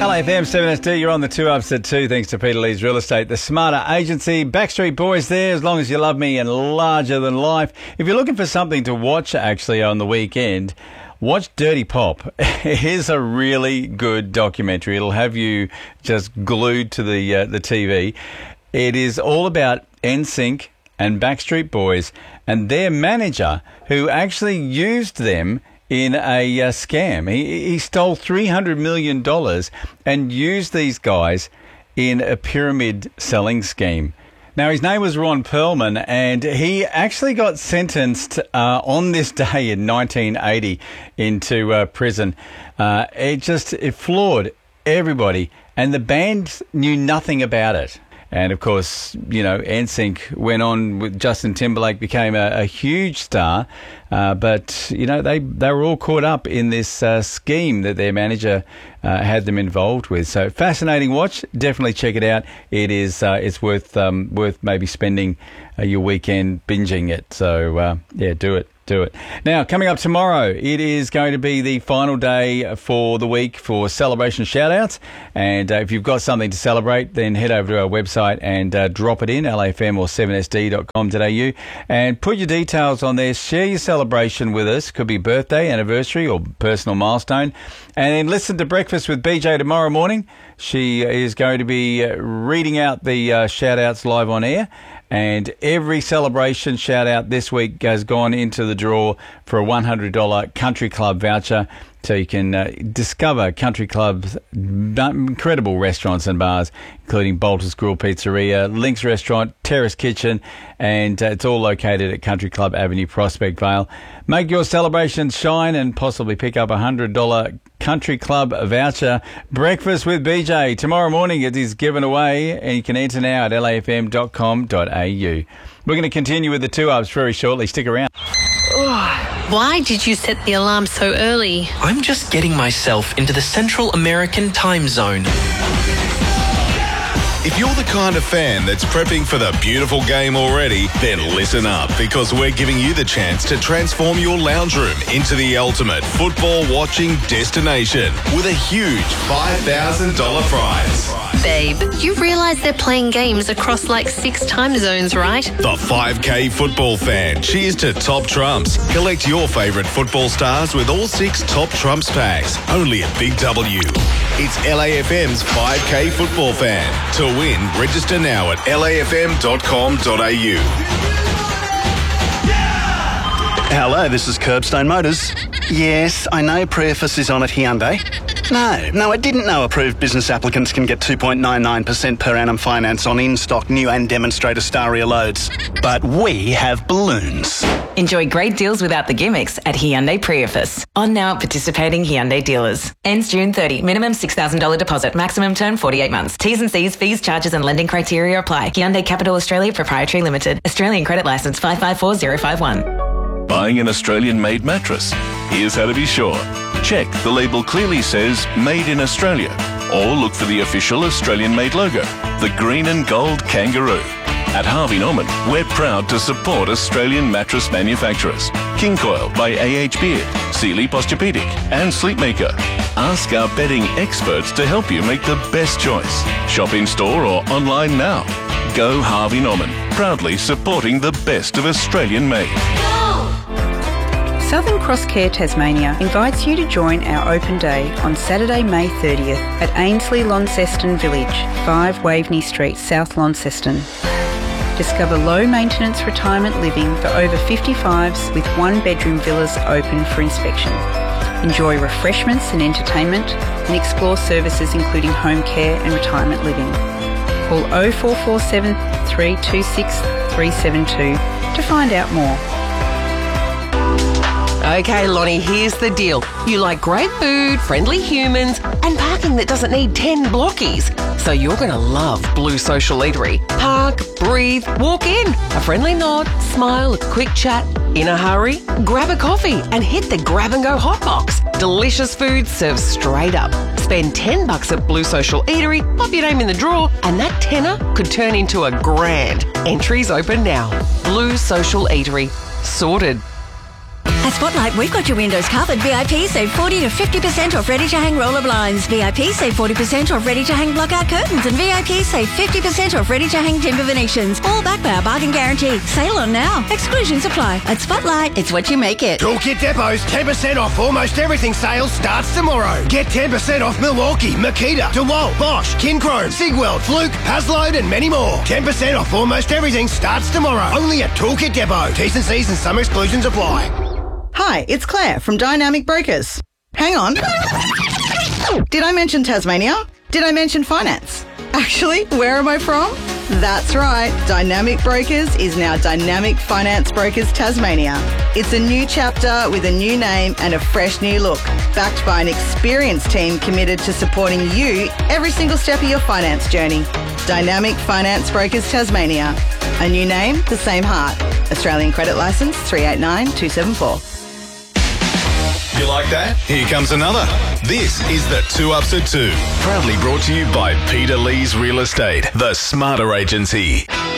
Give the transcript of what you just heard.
LAFM 7SD, you're on the 2 Ups at 2, thanks to Peter Lee's Real Estate, the Smarter Agency. Backstreet Boys there, As Long As You Love Me, and Larger Than Life. If you're looking for something to watch, actually, on the weekend, watch Dirty Pop. It is a really good documentary. It'll have you just glued to the TV. It is all about NSYNC and Backstreet Boys and their manager, who actually used them in a scam. He stole $300 million and used these guys in a pyramid selling scheme. Now, his name was Ron Perlman, and he actually got sentenced on this day in 1980 into prison. It floored everybody, and the band knew nothing about it. And, of course, you know, NSYNC went on with Justin Timberlake, became a huge star. But, you know, they were all caught up in this scheme that their manager had them involved with. So, fascinating watch. Definitely check it out. It is it's worth maybe spending your weekend binging it. So, yeah, do it. Now, coming up tomorrow, it is going to be the final day for the week for celebration shout-outs. And if you've got something to celebrate, then head over to our website and drop it in, lafm or 7sd.com.au, and put your details on there. Share your celebration with us. Could be birthday, anniversary, or personal milestone. And then listen to Breakfast with BJ tomorrow morning. She is going to be reading out the shout-outs live on air. And every celebration shout-out this week has gone into the draw for a $100 Country Club voucher. So you can discover Country Club's incredible restaurants and bars, including Bolter's Grill Pizzeria, Link's Restaurant, Terrace Kitchen, and it's all located at Country Club Avenue, Prospect Vale. Make your celebrations shine and possibly pick up a $100 Country Club voucher. Breakfast with BJ. Tomorrow morning it is given away, and you can enter now at lafm.com.au. We're going to continue with the 2 Ups very shortly. Stick around. Why did you set the alarm so early? I'm just getting myself into the Central American time zone. If you're the kind of fan that's prepping for the beautiful game already, then listen up, because we're giving you the chance to transform your lounge room into the ultimate football watching destination with a huge $5,000 prize. Babe, you realise they're playing games across like 6 time zones, right? The 5K football fan. Cheers to Top Trumps. Collect your favourite football stars with all 6 Top Trumps packs. Only at Big W. It's LAFM's 5K football fan. To win, register now at lafm.com.au. Hello, this is Curbstone Motors. Yes, I know Preface is on at Hyundai. No, I didn't know approved business applicants can get 2.99% per annum finance on in-stock new and demonstrator Staria loads. But we have balloons. Enjoy great deals without the gimmicks at Hyundai Preface. On now at participating Hyundai dealers. Ends June 30. Minimum $6,000 deposit. Maximum term 48 months. T's and C's, fees, charges and lending criteria apply. Hyundai Capital Australia Proprietary Limited. Australian Credit Licence 554051. Buying an Australian-made mattress? Here's how to be sure. Check the label clearly says Made in Australia, or look for the official Australian-made logo, the green and gold kangaroo. At Harvey Norman, we're proud to support Australian mattress manufacturers. King Coil by A.H. Beard, Sealy Posturepedic and Sleepmaker. Ask our bedding experts to help you make the best choice. Shop in store or online now. Go Harvey Norman, proudly supporting the best of Australian made. Southern Cross Care Tasmania invites you to join our open day on Saturday, May 30th at Ainslie Launceston Village, 5 Waveney Street, South Launceston. Discover low-maintenance retirement living for over 55s with 1-bedroom villas open for inspection. Enjoy refreshments and entertainment and explore services including home care and retirement living. Call 0447 326 372 to find out more. Okay, Lonnie, here's the deal. You like great food, friendly humans, and parking that doesn't need 10 blockies. So you're going to love Blue Social Eatery. Park, breathe, walk in. A friendly nod, smile, a quick chat. In a hurry? Grab a coffee and hit the grab-and-go hotbox. Delicious food served straight up. Spend $10 at Blue Social Eatery, pop your name in the draw, and that tenner could turn into a grand. Entries open now. Blue Social Eatery. Sorted. At Spotlight, we've got your windows covered. VIP save 40 to 50% off ready-to-hang roller blinds. VIP save 40% off ready-to-hang block-out curtains. And VIP save 50% off ready-to-hang timber Venetians. All backed by our bargain guarantee. Sale on now. Exclusions apply. At Spotlight, it's what you make it. Toolkit Depot's 10% off almost everything sale starts tomorrow. Get 10% off Milwaukee, Makita, DeWalt, Bosch, Kinchrome, Sigweld, Fluke, Hasload and many more. 10% off almost everything starts tomorrow. Only at Toolkit Depot. T's and C's and some exclusions apply. Hi, it's Claire from Dynamic Brokers. Hang on. Did I mention Tasmania? Did I mention finance? Actually, where am I from? That's right, Dynamic Brokers is now Dynamic Finance Brokers Tasmania. It's a new chapter with a new name and a fresh new look, backed by an experienced team committed to supporting you every single step of your finance journey. Dynamic Finance Brokers Tasmania. A new name, the same heart. Australian Credit Licence 389274. You like that? Here comes another. This is the 2 Ups at 2. Proudly brought to you by Peter Lee's Real Estate, the Smarter Agency.